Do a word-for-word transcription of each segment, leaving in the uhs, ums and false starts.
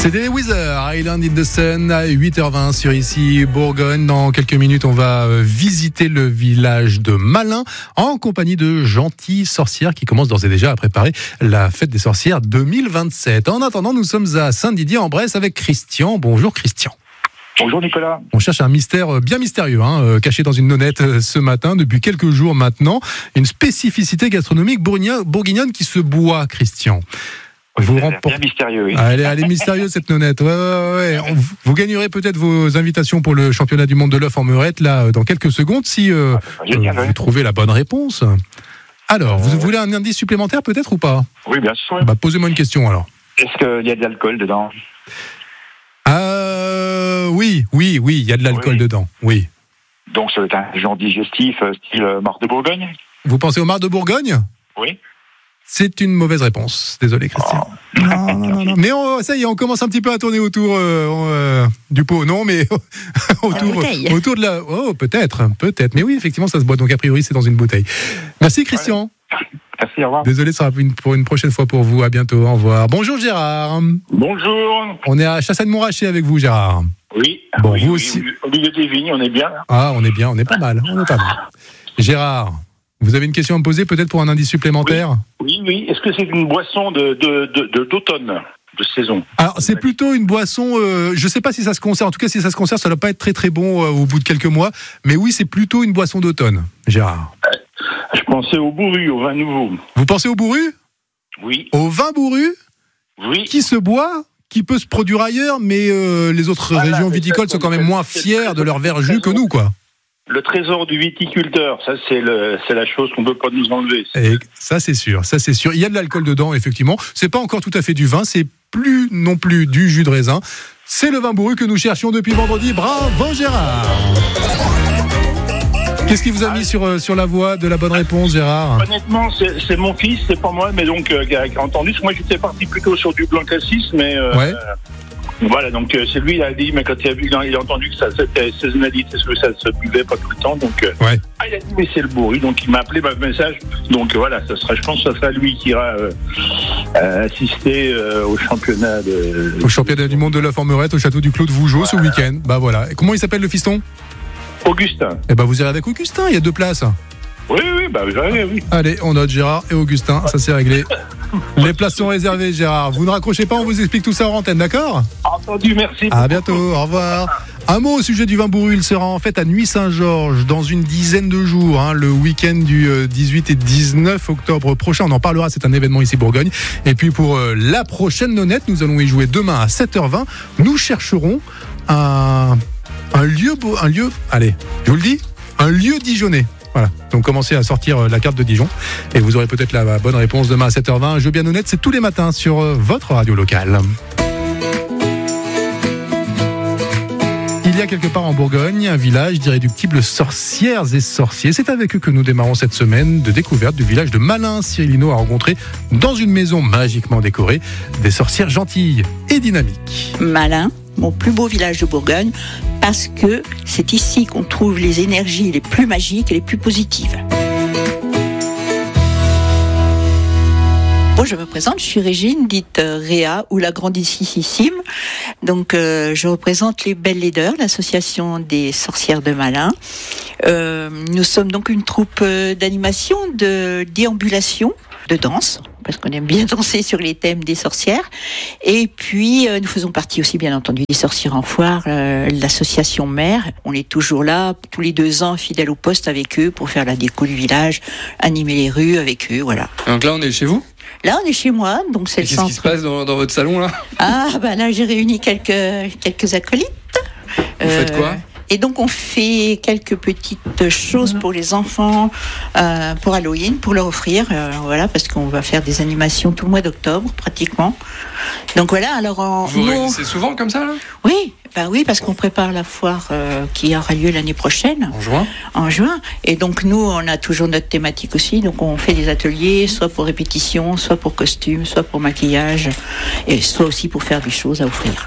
C'était Weezer, Island in the Sun, à huit heures vingt sur ici Bourgogne. Dans quelques minutes, on va visiter le village de Malin en compagnie de gentilles sorcières qui commencent d'ores et déjà à préparer la fête des sorcières deux mille vingt-sept. En attendant, nous sommes à Saint-Didier en Bresse avec Christian. Bonjour Christian. Bonjour Nicolas. On cherche un mystère bien mystérieux, hein, caché dans une nonnette ce matin, depuis quelques jours maintenant. Une spécificité gastronomique bourguignonne qui se boit, Christian. Vous remportez. Bien mystérieux, oui. Ah, elle, est, elle est mystérieuse cette nonnette. Ouais, ouais, ouais. On, vous gagnerez peut-être vos invitations pour le championnat du monde de l'œuf en meurette là dans quelques secondes si euh, ah, génial, euh, vous ouais. trouvez la bonne réponse. Alors, euh... vous voulez un indice supplémentaire peut-être ou pas ? Oui, bien sûr. Bah, posez-moi une question alors. Est-ce qu'il y a de l'alcool dedans ? Euh, oui, oui, oui, il y a de l'alcool oui. dedans. Oui. Donc, ça va être un genre digestif style marc de Bourgogne ? Vous pensez au marc de Bourgogne ? Oui. C'est une mauvaise réponse. Désolé, Christian. Oh. Non, non, non, non. Mais on, ça y est, on commence un petit peu à tourner autour euh, euh, du pot. Non, mais autour, autour de la. Oh, peut-être, peut-être. Mais oui, effectivement, ça se boit. Donc, a priori, c'est dans une bouteille. Merci, Christian. Ouais. Merci, au revoir. Désolé, ça sera une, pour une prochaine fois pour vous. À bientôt. Au revoir. Bonjour, Gérard. Bonjour. On est à Chassagne-Montrachet avec vous, Gérard. Oui. Bon, oui, vous oui, aussi. Au milieu des vignes, on est bien. Là. Ah, on est bien. On est pas mal. On est pas mal. Gérard. Vous avez une question à me poser peut-être pour un indice supplémentaire ? Oui, oui. oui. Est-ce que c'est une boisson de, de, de, de, d'automne, de saison ? Alors, c'est plutôt une boisson, euh, je ne sais pas si ça se conserve, en tout cas si ça se conserve, ça ne doit pas être très très bon euh, au bout de quelques mois, mais oui, c'est plutôt une boisson d'automne, Gérard. Euh, je pensais au bourru, au vin nouveau. Vous pensez au bourru ? Oui. Au vin bourru ? Oui. Qui se boit ? Qui peut se produire ailleurs, mais euh, les autres voilà, régions viticoles sont quand même moins fières de leur verjus que nous, quoi. Le trésor du viticulteur, ça c'est, le, c'est la chose qu'on ne peut pas nous enlever. Et ça c'est sûr, ça c'est sûr. Il y a de l'alcool dedans, effectivement. C'est pas encore tout à fait du vin, c'est plus non plus du jus de raisin. C'est le vin bourru que nous cherchions depuis vendredi. Bravo Gérard. Qu'est-ce qui vous a mis sur, sur la voie de la bonne réponse, Gérard ? Honnêtement, c'est, c'est mon fils, c'est pas moi, mais donc euh, qui a entendu. Moi j'étais parti plutôt sur du blanc cassis, mais... Euh, ouais. euh, Voilà, donc euh, c'est lui qui a dit, mais quand il a vu, il a entendu que ça c'était saisonnalité, parce que ça se buvait pas tout le temps, donc euh, ouais. ah, il a dit mais c'est le bourru, donc il m'a appelé par message, donc euh, voilà, ça sera, je pense que ça sera lui qui ira euh, euh, assister euh, au championnat de, au championnat du monde de l'œuf en meurette au château du Clos de Vougeot voilà. ce week-end. Bah voilà. Et comment il s'appelle le fiston ? Augustin. Eh ben vous irez avec Augustin, il y a deux places. Oui, oui, bah j'arrive, oui. Allez, on note Gérard et Augustin, ça c'est réglé. Les places sont réservées, Gérard. Vous ne raccrochez pas, on vous explique tout ça en antenne, d'accord ? Entendu, merci. À bientôt, au revoir. Un mot au sujet du vin bourru, il sera en fait à Nuits-Saint-Georges dans une dizaine de jours, hein, le week-end du dix-huit et dix-neuf octobre prochain. On en parlera, c'est un événement ici Bourgogne. Et puis pour euh, la prochaine nonnette, nous allons y jouer demain à sept heures vingt. Nous chercherons un, un lieu, un lieu, allez, je vous le dis, un lieu dijonnais. Voilà, donc commencez à sortir la carte de Dijon et vous aurez peut-être la bonne réponse demain à sept heures vingt. Un jeu bien honnête, c'est tous les matins sur votre radio locale. Il y a quelque part en Bourgogne un village d'irréductibles sorcières et sorciers. C'est avec eux que nous démarrons cette semaine de découverte du village de Malin. Cyril Hinault a rencontré dans une maison magiquement décorée des sorcières gentilles et dynamiques. Malin, mon plus beau village de Bourgogne, parce que c'est ici qu'on trouve les énergies les plus magiques et les plus positives. Bon, je me présente, je suis Régine, dite euh, Réa, ou la grandissime. Donc, euh, je représente les Belles Laideurs, l'association des sorcières de Malin. Euh, nous sommes donc une troupe euh, d'animation, de déambulation, de danse, parce qu'on aime bien danser sur les thèmes des sorcières. Et puis, euh, nous faisons partie aussi, bien entendu, des sorcières en foire, euh, l'association mère. On est toujours là, tous les deux ans, fidèles au poste avec eux, pour faire la déco du village, animer les rues avec eux, voilà. Donc là, on est chez vous ? Là, on est chez moi, donc c'est Et le qu'est-ce centre. qui se passe dans, dans votre salon, là ? Ah, bah là, j'ai réuni quelques, quelques acolytes. Vous euh, faites quoi ? Et donc, on fait quelques petites choses pour les enfants, euh, pour Halloween, pour leur offrir, euh, voilà, parce qu'on va faire des animations tout le mois d'octobre, pratiquement. Donc voilà, alors... En, Vous nous, réunissez souvent comme ça, là ? Oui, bah oui, parce qu'on prépare la foire euh, qui aura lieu l'année prochaine. En juin ? En juin. Et donc, nous, on a toujours notre thématique aussi. Donc, on fait des ateliers, soit pour répétition, soit pour costume, soit pour maquillage, et soit aussi pour faire des choses à offrir.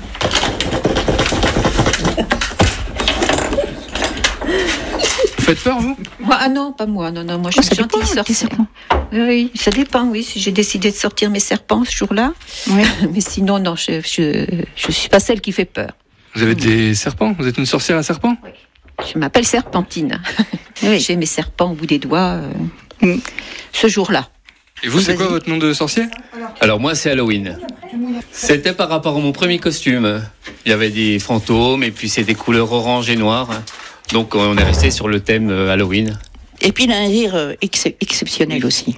Vous faites peur, vous ? Moi, ah non, pas moi. Non, non, moi je suis oh, gentille sorcière. oui, ça dépend, oui. Si j'ai décidé de sortir mes serpents ce jour-là. Oui. Mais sinon, non, je, je, je suis pas celle qui fait peur. Vous avez des serpents? Vous êtes une sorcière à serpents? Oui. Je m'appelle Serpentine. Oui. J'ai mes serpents au bout des doigts euh, ce jour-là. Et vous, c'est quoi votre nom de sorcier? Alors moi, c'est Halloween. C'était par rapport à mon premier costume. Il y avait des fantômes et puis c'est des couleurs orange et noires. Donc on est resté sur le thème euh, Halloween. Et puis il a un rire euh, ex- exceptionnel aussi.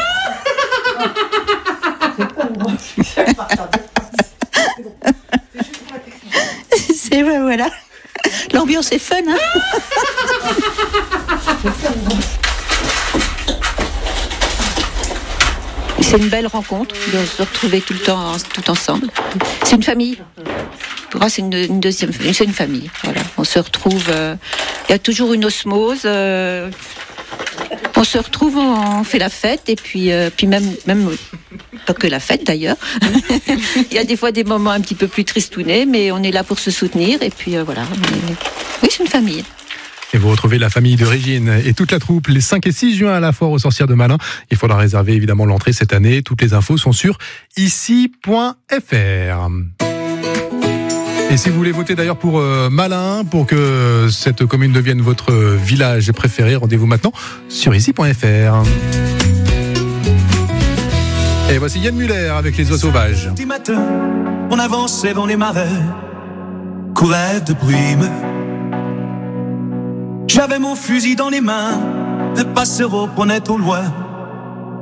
C'est vrai, voilà. L'ambiance est fun, hein. C'est une belle rencontre de se retrouver tout le temps tout ensemble. C'est une famille. Pour moi, c'est une, une deuxième, c'est une famille. Voilà, on se retrouve. Euh, il y a toujours une osmose. Euh, on se retrouve, on fait la fête et puis, euh, puis même, même pas que la fête d'ailleurs. Il y a des fois des moments un petit peu plus tristounés, mais on est là pour se soutenir et puis euh, voilà. Mais, oui, c'est une famille. Et vous retrouvez la famille de Régine et toute la troupe les cinq et six juin à la foire aux sorcières de Malin. Il faudra réserver évidemment l'entrée cette année. Toutes les infos sont sur ici point f r. Et si vous voulez voter d'ailleurs pour euh, Malin, pour que cette commune devienne votre village préféré, rendez-vous maintenant sur ici point f r. Et voici Yann Muller avec les oies sauvages. Petit matin, on avançait dans les marais, courait de brume. J'avais mon fusil dans les mains, le passereau prenait au loin